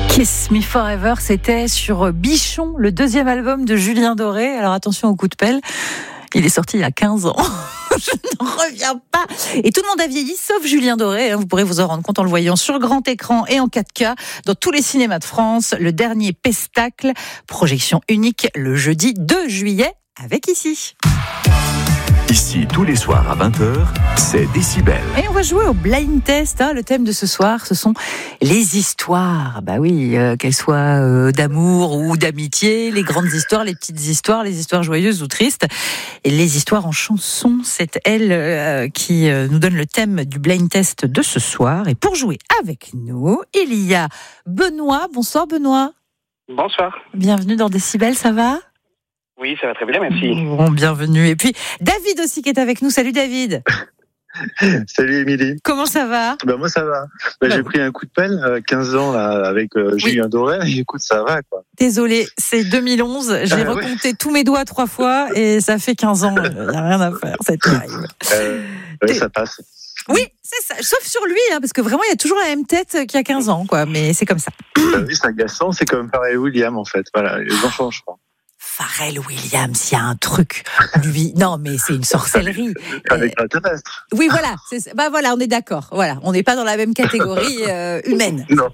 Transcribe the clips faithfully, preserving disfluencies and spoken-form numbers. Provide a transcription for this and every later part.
Kiss Me Forever, c'était sur Bichon, le deuxième album de Julien Doré. Alors attention au coup de pelle, il est sorti il y a quinze ans. Je n'en reviens pas. Et tout le monde a vieilli, sauf Julien Doré. Vous pourrez vous en rendre compte en le voyant sur grand écran et en quatre K dans tous les cinémas de France. Le dernier Pestacle, projection unique le jeudi deux juillet avec Ici. Ici, tous les soirs à vingt heures, c'est Décibel. Et on va jouer au blind test. Hein. Le thème de ce soir, ce sont les histoires. Bah oui, euh, qu'elles soient euh, d'amour ou d'amitié, les grandes histoires, les petites histoires, les histoires joyeuses ou tristes. Et les histoires en chanson, c'est elle euh, qui euh, nous donne le thème du blind test de ce soir. Et pour jouer avec nous, il y a Benoît. Bonsoir Benoît. Bonsoir. Bienvenue dans Décibel, ça va ? Oui, ça va très bien, merci. Bon, bienvenue. Et puis, David aussi qui est avec nous. Salut David. Salut Émilie. Comment ça va ? Ben moi ça va. Ben, bah, j'ai pris un coup de pelle, euh, quinze ans là, avec euh, oui. Julien Doré. Et écoute, ça va quoi. Désolée, c'est deux mille onze. J'ai ah, recompté ouais. tous mes doigts trois fois et ça fait quinze ans. Il n'y a rien à faire, c'est terrible. Euh, ouais, ça passe. Oui, c'est ça. Sauf sur lui, hein, parce que vraiment, il y a toujours la même tête qu'il y a quinze ans, quoi. Mais c'est comme ça. Ben, oui, c'est agaçant. C'est comme Pharrell Williams en fait. Voilà, les gens changent pas. Pharrell Williams, il y a un truc. Lui, non, mais c'est une sorcellerie. Avec euh, l'extraterrestre. Oui, voilà. C'est, bah voilà, on est d'accord. Voilà, on n'est pas dans la même catégorie euh, humaine. Non.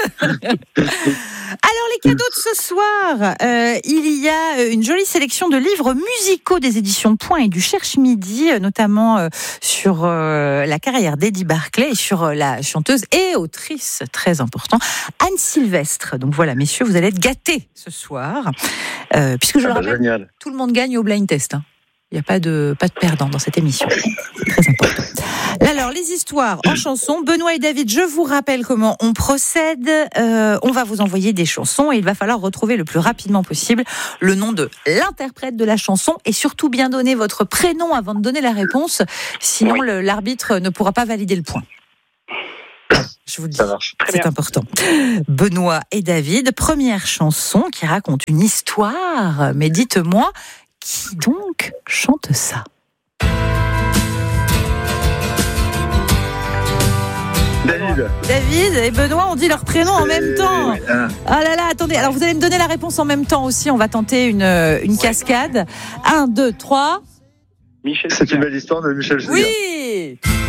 Alors les cadeaux de ce soir, euh, il y a une jolie sélection de livres musicaux des éditions Point et du Cherche Midi, notamment euh, sur euh, la carrière d'Eddie Barclay et sur euh, la chanteuse et autrice, très important, Anne Sylvestre. Donc voilà, messieurs, vous allez être gâtés ce soir, euh, puisque je ah le rappelle, génial. Tout le monde gagne au blind test. Hein. Il n'y a pas de, pas de perdant dans cette émission. C'est très important. Alors, les histoires en chanson. Benoît et David, je vous rappelle comment on procède. Euh, on va vous envoyer des chansons et il va falloir retrouver le plus rapidement possible le nom de l'interprète de la chanson et surtout bien donner votre prénom avant de donner la réponse. Sinon, oui. le, l'arbitre ne pourra pas valider le point. Je vous le dis, ça marche. c'est bien. Important. Benoît et David, première chanson qui raconte une histoire. Mais dites-moi, qui donc chante ça ? David. David et Benoît ont dit leur prénom en même temps. Oui, oui. Ah là là, attendez. Alors vous allez me donner la réponse en même temps aussi. On va tenter une, une ouais. cascade. Un, deux, trois. Michel. C'est une belle histoire de Michel Fugain. Oui.